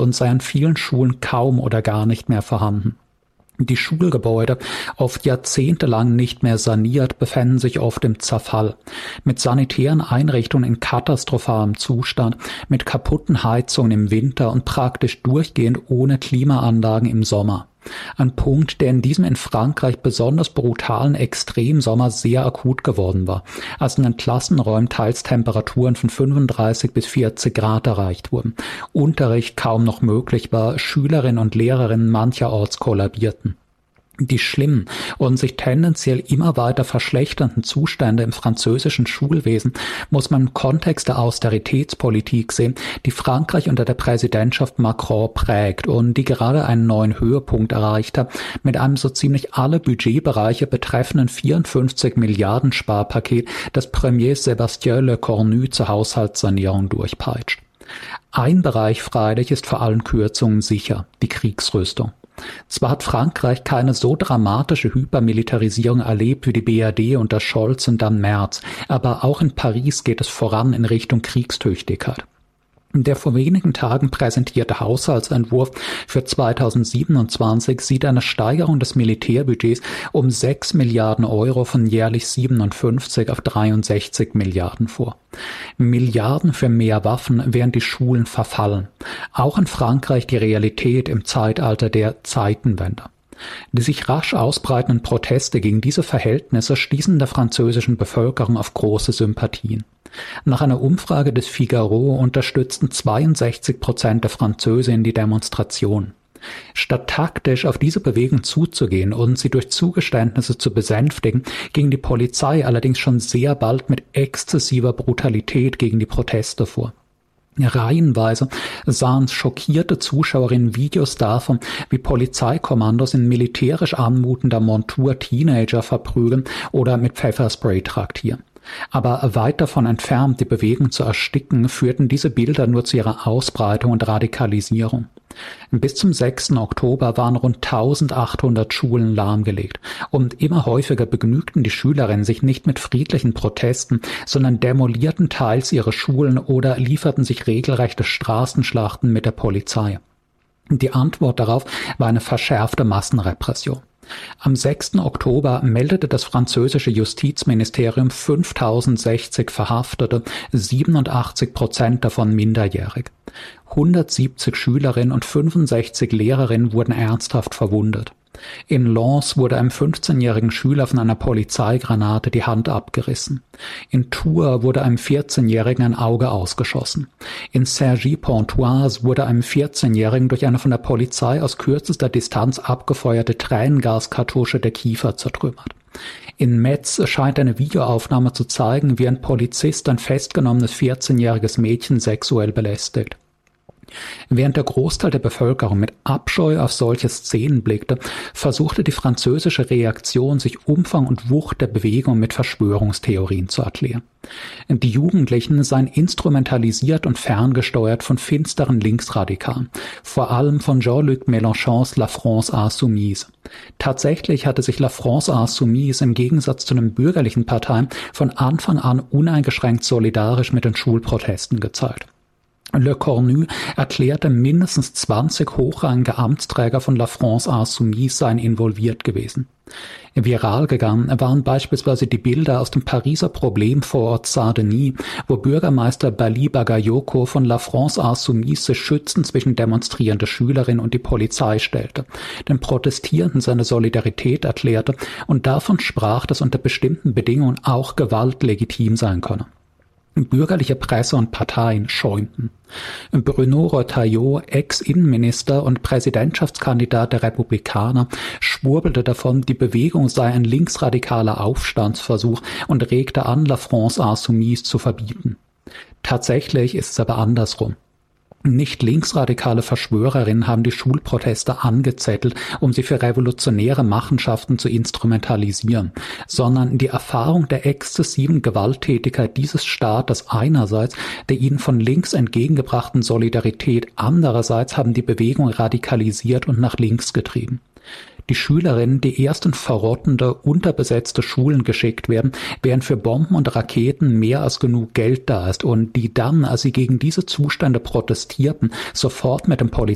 und sei an vielen Schulen kaum oder gar nicht mehr vorhanden. Die Schulgebäude, oft jahrzehntelang nicht mehr saniert, befänden sich oft im Zerfall. Mit sanitären Einrichtungen in katastrophalem Zustand, mit kaputten Heizungen im Winter und praktisch durchgehend ohne Klimaanlagen im Sommer. Ein Punkt, der in diesem in Frankreich besonders brutalen Extremsommer sehr akut geworden war, als in den Klassenräumen teils Temperaturen von 35 bis 40 Grad erreicht wurden, Unterricht kaum noch möglich war, Schülerinnen und Lehrerinnen mancherorts kollabierten. Die schlimmen und sich tendenziell immer weiter verschlechternden Zustände im französischen Schulwesen muss man im Kontext der Austeritätspolitik sehen, die Frankreich unter der Präsidentschaft Macron prägt und die gerade einen neuen Höhepunkt erreicht hat, mit einem so ziemlich alle Budgetbereiche betreffenden 54 Milliarden Sparpaket, das Premier Sébastien Lecornu zur Haushaltssanierung durchpeitscht. Ein Bereich freilich ist vor allen Kürzungen sicher, die Kriegsrüstung. Zwar hat Frankreich keine so dramatische Hypermilitarisierung erlebt wie die BRD unter Scholz und dann Merz, aber auch in Paris geht es voran in Richtung Kriegstüchtigkeit. Der vor wenigen Tagen präsentierte Haushaltsentwurf für 2027 sieht eine Steigerung des Militärbudgets um 6 Milliarden Euro von jährlich 57 auf 63 Milliarden vor. Milliarden für mehr Waffen, während die Schulen verfallen. Auch in Frankreich die Realität im Zeitalter der Zeitenwende. Die sich rasch ausbreitenden Proteste gegen diese Verhältnisse stießen in der französischen Bevölkerung auf große Sympathien. Nach einer Umfrage des Figaro unterstützten 62% der Französinnen die Demonstration. Statt taktisch auf diese Bewegung zuzugehen und sie durch Zugeständnisse zu besänftigen, ging die Polizei allerdings schon sehr bald mit exzessiver Brutalität gegen die Proteste vor. Reihenweise sahen schockierte Zuschauerinnen Videos davon, wie Polizeikommandos in militärisch anmutender Montur Teenager verprügeln oder mit Pfefferspray traktieren. Aber weit davon entfernt, die Bewegung zu ersticken, führten diese Bilder nur zu ihrer Ausbreitung und Radikalisierung. Bis zum 6. Oktober waren rund 1800 Schulen lahmgelegt und immer häufiger begnügten die Schülerinnen sich nicht mit friedlichen Protesten, sondern demolierten teils ihre Schulen oder lieferten sich regelrechte Straßenschlachten mit der Polizei. Die Antwort darauf war eine verschärfte Massenrepression. Am 6. Oktober meldete das französische Justizministerium 5060 Verhaftete, 87% davon minderjährig. 170 Schülerinnen und 65 Lehrerinnen wurden ernsthaft verwundet. In Lens wurde einem 15-jährigen Schüler von einer Polizeigranate die Hand abgerissen. In Tours wurde einem 14-jährigen ein Auge ausgeschossen. In Cergy-Pontoise wurde einem 14-jährigen durch eine von der Polizei aus kürzester Distanz abgefeuerte Tränengaskartusche der Kiefer zertrümmert. In Metz scheint eine Videoaufnahme zu zeigen, wie ein Polizist ein festgenommenes 14-jähriges Mädchen sexuell belästigt. Während der Großteil der Bevölkerung mit Abscheu auf solche Szenen blickte, versuchte die französische Reaktion, sich Umfang und Wucht der Bewegung mit Verschwörungstheorien zu erklären. Die Jugendlichen seien instrumentalisiert und ferngesteuert von finsteren Linksradikalen, vor allem von Jean-Luc Mélenchons La France Insoumise. Tatsächlich hatte sich La France Insoumise im Gegensatz zu den bürgerlichen Parteien von Anfang an uneingeschränkt solidarisch mit den Schulprotesten gezeigt. Lecornu erklärte, mindestens 20 hochrangige Amtsträger von La France Insoumise seien involviert gewesen. Viral gegangen waren beispielsweise die Bilder aus dem Pariser Problemvorort Saint-Denis, wo Bürgermeister Bali Bagayoko von La France Insoumise schützend zwischen demonstrierende Schülerinnen und die Polizei stellte, den Protestierenden seine Solidarität erklärte und davon sprach, dass unter bestimmten Bedingungen auch Gewalt legitim sein könne. Bürgerliche Presse und Parteien schäumten. Bruno Retailleau, Ex-Innenminister und Präsidentschaftskandidat der Republikaner, schwurbelte davon, die Bewegung sei ein linksradikaler Aufstandsversuch und regte an, La France Insoumise zu verbieten. Tatsächlich ist es aber andersrum. Nicht linksradikale Verschwörerinnen haben die Schulproteste angezettelt, um sie für revolutionäre Machenschaften zu instrumentalisieren, sondern die Erfahrung der exzessiven Gewalttätigkeit dieses Staates einerseits, der ihnen von links entgegengebrachten Solidarität andererseits haben die Bewegung radikalisiert und nach links getrieben. Die Schülerinnen, die erst in verrottende, unterbesetzte Schulen geschickt werden, während für Bomben und Raketen mehr als genug Geld da ist und die dann, als sie gegen diese Zustände protestierten, sofort mit dem